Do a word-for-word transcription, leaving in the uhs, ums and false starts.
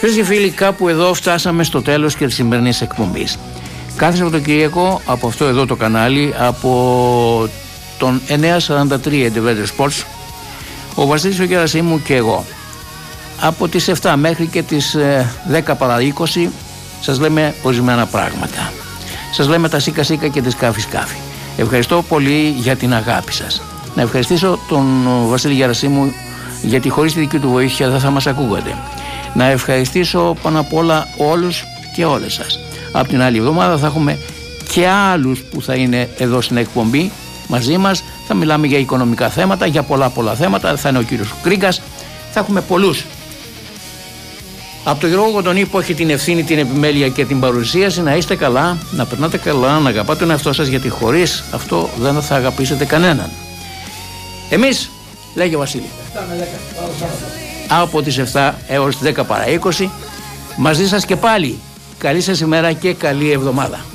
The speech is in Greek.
Φίλοι και φίλοι, κάπου εδώ φτάσαμε στο τέλος και της σημερινής εκπομπής. Κάθε Σαββατοκύριακο από αυτό εδώ το κανάλι, από τον εννιακόσια σαράντα τρία Independent Sports, ο Βασίλης ο Γερασίμου και εγώ, από τις επτά μέχρι και τις δέκα παρά είκοσι, σας λέμε ορισμένα πράγματα. Σας λέμε τα σίκα σίκα και τη σκάφη σκάφη. Ευχαριστώ πολύ για την αγάπη σας. Να ευχαριστήσω τον Βασίλη Γερασίμου, γιατί χωρίς τη δική του βοήθεια δεν θα μας ακούγατε. Να ευχαριστήσω πάνω απ' όλα όλους και όλες σας. Από την άλλη εβδομάδα θα έχουμε και άλλους που θα είναι εδώ στην εκπομπή μαζί μας. Θα μιλάμε για οικονομικά θέματα, για πολλά πολλά θέματα. Θα είναι ο κύριος Κρίγκας. Θα έχουμε πολλούς. Από τον Γιώργο Κοντονή που έχει την ευθύνη, την επιμέλεια και την παρουσίαση, να είστε καλά, να περνάτε καλά, να αγαπάτε τον εαυτό σας, γιατί χωρίς αυτό δεν θα αγαπήσετε κανέναν. Εμείς, λέγε Βασίλη, επτά με δέκα, από τις επτά έως τις δέκα παρά είκοσι, μαζί σας και πάλι. Καλή σας ημέρα και καλή εβδομάδα.